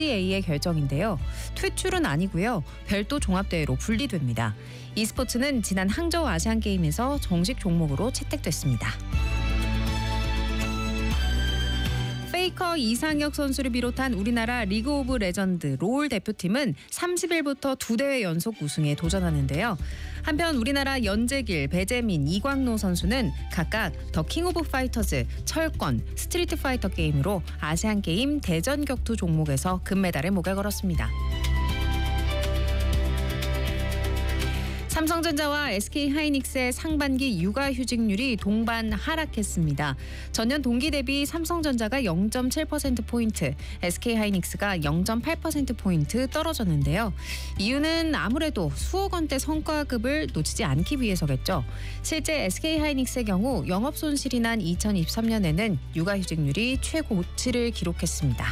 FCA의 결정인데요. 퇴출은 아니고요. 별도 종합대회로 분리됩니다. e스포츠는 지난 항저우 아시안게임에서 정식 종목으로 채택됐습니다. 페이커 이상혁 선수를 비롯한 우리나라 리그 오브 레전드 롤 대표팀은 30일부터 2대회 연속 우승에 도전하는데요. 한편 우리나라 연재길, 배재민, 이광노 선수는 각각 더 킹 오브 파이터즈, 철권, 스트리트 파이터 게임으로 아시안게임 대전 격투 종목에서 금메달을 목에 걸었습니다. 삼성전자와 SK하이닉스의 상반기 육아휴직률이 동반 하락했습니다. 전년 동기 대비 삼성전자가 0.7%포인트, SK하이닉스가 0.8%포인트 떨어졌는데요. 이유는 아무래도 수억 원대 성과급을 놓치지 않기 위해서겠죠. 실제 SK하이닉스의 경우 영업손실이 난 2023년에는 육아휴직률이 최고치를 기록했습니다.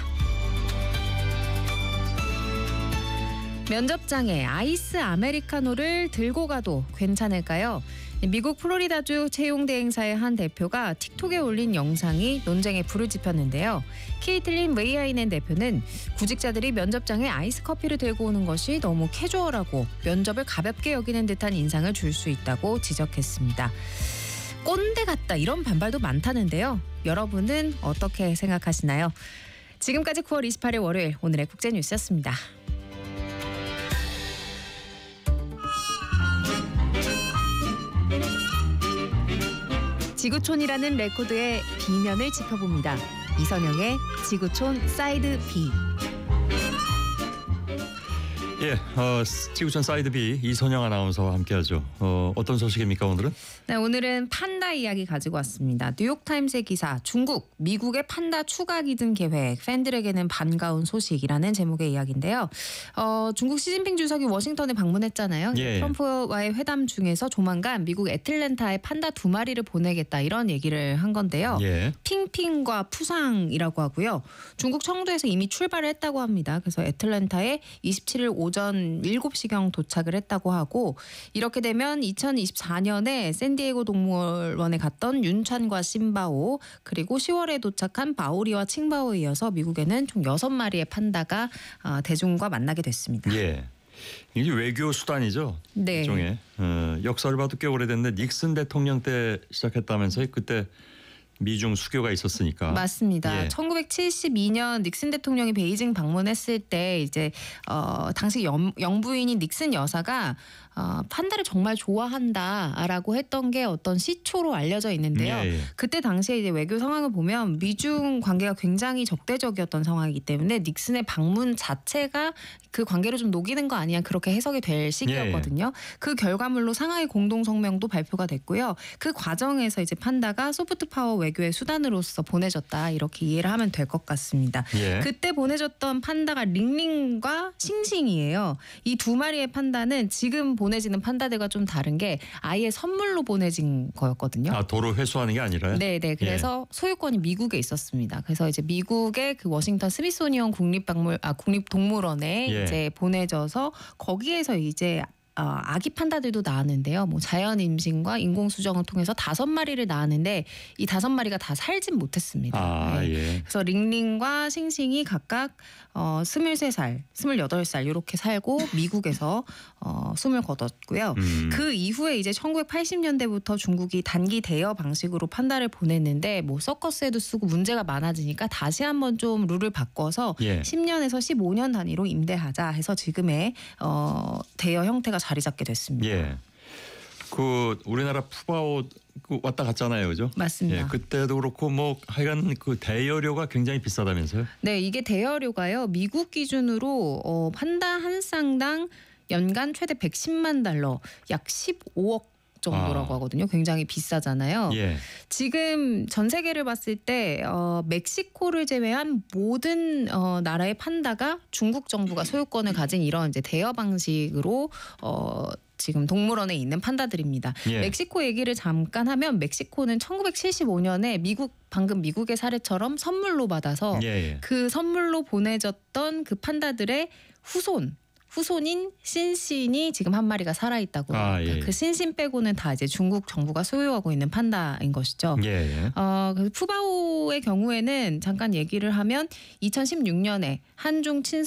면접장에 아이스 아메리카노를 들고 가도 괜찮을까요? 미국 플로리다주 채용대행사의 한 대표가 틱톡에 올린 영상이 논쟁에 불을 지폈는데요. 케이틀린 웨이아이넨 대표는 구직자들이 면접장에 아이스 커피를 들고 오는 것이 너무 캐주얼하고 면접을 가볍게 여기는 듯한 인상을 줄 수 있다고 지적했습니다. 꼰대 같다 이런 반발도 많다는데요. 여러분은 어떻게 생각하시나요? 지금까지 9월 28일 월요일 오늘의 국제뉴스였습니다. 지구촌이라는 레코드의 B면을 짚어봅니다. 이선영의 지구촌 사이드 B. 지구촌 사이드 B 이선영 아나운서와 함께하죠. 어떤 소식입니까 오늘은? 네, 오늘은 판다 이야기 가지고 왔습니다. 뉴욕타임스의 기사, 중국, 미국의 판다 추가 기증 계획, 팬들에게는 반가운 소식이라는 제목의 이야기인데요. 중국 시진핑 주석이 워싱턴에 방문했잖아요. 트럼프와의 회담 중에서 조만간 미국 애틀랜타에 판다 2마리를 보내겠다 이런 얘기를 한 건데요. 핑핑과 푸상이라고 하고요. 중국 청도에서 이미 출발을 했다고 합니다. 그래서 애틀랜타에 27일 오전 7시경 도착을 했다고 하고 이렇게 되면 2024년에 샌디에고 동물원에 갔던 윤찬과 심바오 그리고 10월에 도착한 바오리와 칭바오에 이어서 미국에는 총 6마리의 판다가 대중과 만나게 됐습니다. 이게 외교 수단이죠. 네. 일종의 역사를 봐도 꽤 오래됐는데 닉슨 대통령 때 시작했다면서요. 그때 미중 수교가 있었으니까. 맞습니다. 1972년 닉슨 대통령이 베이징 방문했을 때 이제 당시 영부인인 닉슨 여사가 판다를 정말 좋아한다라고 했던 게 어떤 시초로 알려져 있는데요. 그때 당시에 이제 외교 상황을 보면 미중 관계가 굉장히 적대적이었던 상황이기 때문에 닉슨의 방문 자체가 그 관계를 좀 녹이는 거 아니냐 그렇게 해석이 될 시기였거든요. 그 결과물로 상하이 공동성명도 발표가 됐고요. 그 과정에서 이제 판다가 소프트 파워 외교의 수단으로서 보내졌다 이렇게 이해를 하면 될 것 같습니다. 그때 보내졌던 판다가 링링과 싱싱이에요. 이 2마리의 판다는 지금 보내지는 판다들과 좀 다른 게 아예 선물로 보내진 거였거든요. 도로 회수하는 게 아니라요? 네. 그래서 소유권이 미국에 있었습니다. 그래서 이제 미국의 그 워싱턴 스미소니언 국립동물원에 이제 보내져서 거기에서 이제 아기 판다들도 낳았는데요. 뭐 자연 임신과 인공 수정을 통해서 5마리를 낳았는데 이 5마리가 다 살진 못했습니다. 그래서 링링과 싱싱이 각각 23살, 28살 이렇게 살고 미국에서 숨을 거뒀고요. 그 이후에 이제 1980년대부터 중국이 단기 대여 방식으로 판다를 보냈는데 뭐 서커스에도 쓰고 문제가 많아지니까 다시 한번 좀 룰을 바꿔서 10년에서 15년 단위로 임대하자 해서 지금의 대여 형태가 자리 잡게 됐습니다. 그 우리나라 푸바오 왔다 갔잖아요, 그죠? 맞습니다. 그때도 그렇고 뭐 하여간 그 대여료가 굉장히 비싸다면서요? 네, 이게 대여료가요. 미국 기준으로 판다 한 쌍당 연간 최대 110만 달러, 약 15억 정도라고 하거든요. 굉장히 비싸잖아요. 지금 전 세계를 봤을 때 멕시코를 제외한 모든 나라의 판다가 중국 정부가 소유권을 가진 이런 이제 대여 방식으로 지금 동물원에 있는 판다들입니다. 멕시코 얘기를 잠깐 하면 멕시코는 1975년에 방금 미국의 사례처럼 선물로 받아서 그 선물로 보내졌던 그 판다들의 후손 후손인 신신이 지금 한 마리가 살아있다고. 예. 그 신신 빼고는 다 이제 중국 정부가 소유하고 있는 판다인 것이죠. 예. 그 푸바오의 경우에는 잠깐 얘기를 하면 2016년에 한중